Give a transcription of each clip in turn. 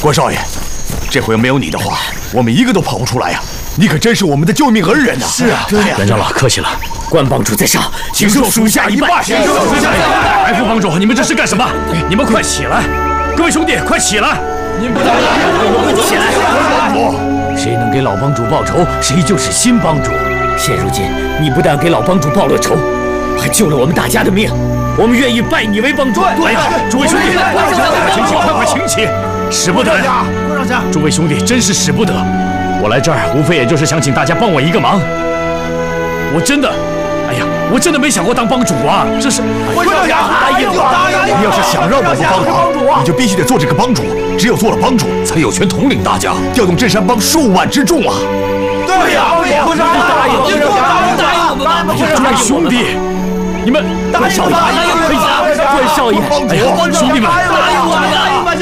关少爷，这回要没有你的话，我们一个都跑不出来呀！你可真是我们的救命恩人呐！ 是啊， 对呀。袁长老客气了，关帮主在上，请受属下一拜。 请受属下一拜。 白副帮主，你们这是干什么？你们快起来！各位兄弟，快起来！ 您不能起来！谁能给老帮主报仇，谁就是新帮主。现如今，你不但给老帮主报了仇，还救了我们大家的命。我们愿意拜你为帮主。对呀，诸位兄弟，请起，快请起！使不得呀！诸位兄弟，真是使不得。我来这儿无非也就是想请大家帮我一个忙。我真的没想过当帮主啊！这是关少爷，答应我！你要是想让我们帮忙，你就必须得做这个帮主。只有做了帮主，才有权统领大家，调动镇山帮数万之众啊！ 对呀，关少爷，答应我们！ 诸位兄弟，你们关少爷，关少爷，兄弟们， 答应我们！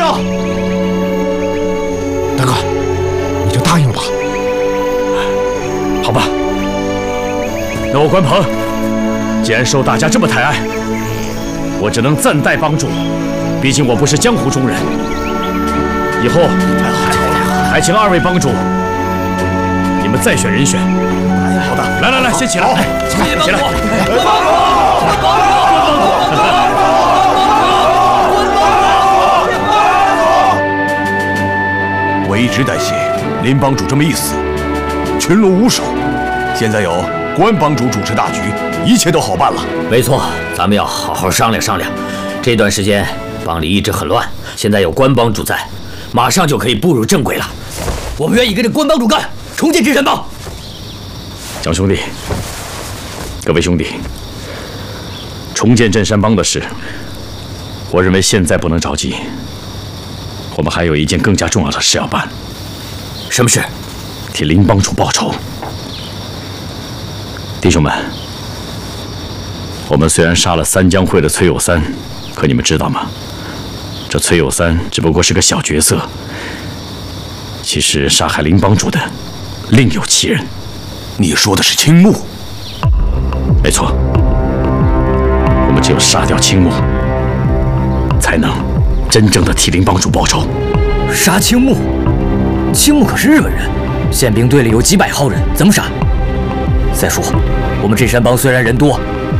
大哥，你就答应吧。 好吧，那我关鹏，既然受大家这么抬爱，我只能暂代帮主。毕竟我不是江湖中人。以后还请二位帮主，你们再选人选。 好的， 来，先起来，起来。 我一直担心林帮主这么一死，群龙无首。现在有关帮主主持大局，一切都好办了。 没错，咱们要好好商量商量。这段时间帮里一直很乱，现在有关帮主在，马上就可以步入正轨了。我们愿意跟着关帮主干，重建镇山帮。 蒋兄弟，各位兄弟，重建镇山帮的事，我认为现在不能着急。我们还有一件更加重要的事要办。 什么事？ 替林帮主报仇。弟兄们，我们虽然杀了三江会的崔有三，可你们知道吗？这崔有三只不过是个小角色，其实杀害林帮主的另有其人。 你说的是青木？ 没错，我们只有杀掉青木，才能真正的替林帮主报仇。 杀青木？青木可是日本人，宪兵队里有几百号人，怎么杀？再说，我们镇山帮虽然人多，